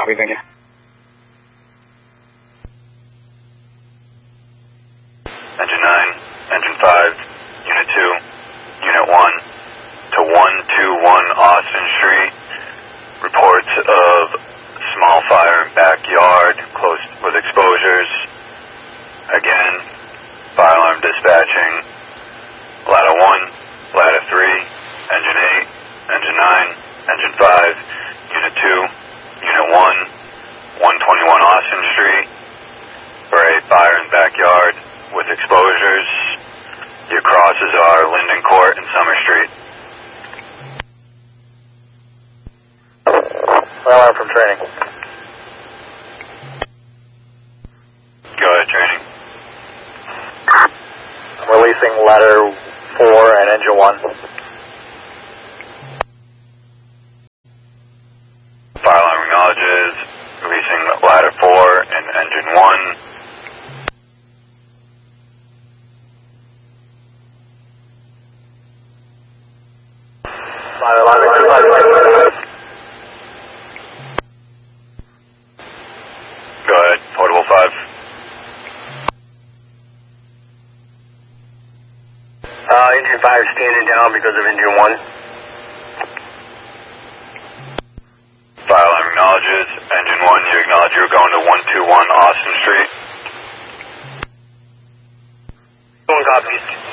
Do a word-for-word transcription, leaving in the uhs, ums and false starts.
Copy, thank you. Engine nine, Engine five, Unit two, Unit one, to one two one Austin Street. Reports of small fire in backyard, close with exposures. Again, fire alarm dispatching. Ladder one, Ladder three, Engine eight, Engine nine, Engine five, Unit two, Unit one, one twenty-one Austin Street. For a fire in backyard with exposures. Your crosses are Linden Court and Summer Street. Alarm from training. Go ahead, training. I'm releasing ladder four and engine one. Fire alarm acknowledges releasing ladder four and engine one. Fire alarm acknowledges. Go ahead, portable five. Uh, engine five standing down because of engine one. Fire alarm acknowledges. Engine one, you acknowledge you're going to one two one Austin Street. One copies.